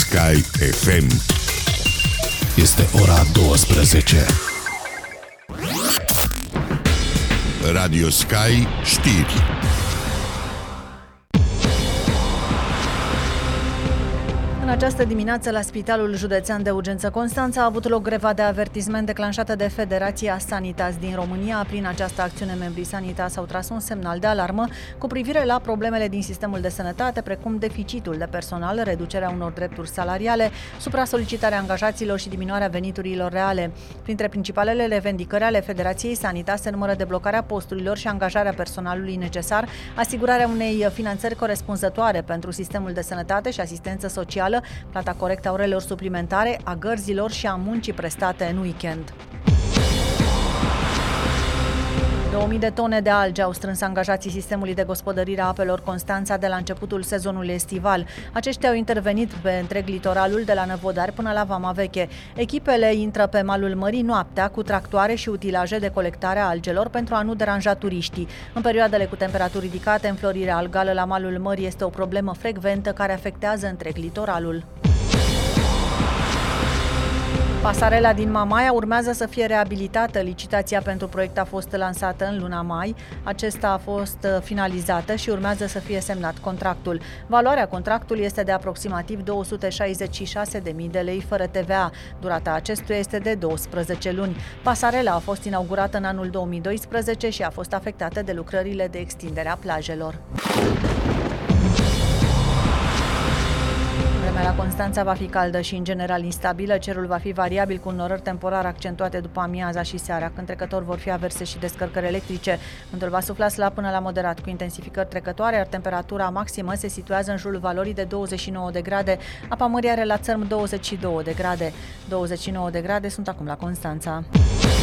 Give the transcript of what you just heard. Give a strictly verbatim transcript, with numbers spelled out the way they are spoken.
Sky F M. Este ora douăsprezece. Radio Sky știri. În această dimineață, la Spitalul Județean de Urgență Constanța a avut loc greva de avertisment declanșată de Federația Sanitas din România. Prin această acțiune, membrii Sanitas au tras un semnal de alarmă cu privire la problemele din sistemul de sănătate, precum deficitul de personal, reducerea unor drepturi salariale, supra-solicitarea angajaților și diminuarea veniturilor reale. Printre principalele revendicări ale Federației Sanitas se numără deblocarea posturilor și angajarea personalului necesar, asigurarea unei finanțări corespunzătoare pentru sistemul de sănătate și asistență socială, plata corectă a orelor suplimentare, a gărzilor și a muncii prestate în weekend. două mii de tone de alge au strâns angajații sistemului de gospodărire a apelor Constanța de la începutul sezonului estival. Aceștia au intervenit pe întreg litoralul de la Năvodari până la Vama Veche. Echipele intră pe malul mării noaptea cu tractoare și utilaje de colectare a algelor pentru a nu deranja turiștii. În perioadele cu temperaturi ridicate, înflorirea algală la malul mării este o problemă frecventă care afectează întreg litoralul. Pasarela din Mamaia urmează să fie reabilitată. Licitația pentru proiect a fost lansată în luna mai. Acesta a fost finalizată și urmează să fie semnat contractul. Valoarea contractului este de aproximativ două sute șaizeci și șase de mii de lei fără T V A. Durata acestuia este de douăsprezece luni. Pasarela a fost inaugurată în anul două mii doisprezece și a fost afectată de lucrările de extindere a plajelor. Vremea la Constanța va fi caldă și în general instabilă. Cerul va fi variabil cu norări temporar accentuate după amiaza și seara, când trecători vor fi averse și descărcări electrice. Vântul va sufla slab până la moderat cu intensificări trecătoare, iar temperatura maximă se situează în jurul valorii de douăzeci și nouă de grade. Apa mării are la țărm douăzeci și două de grade. douăzeci și nouă de grade sunt acum la Constanța.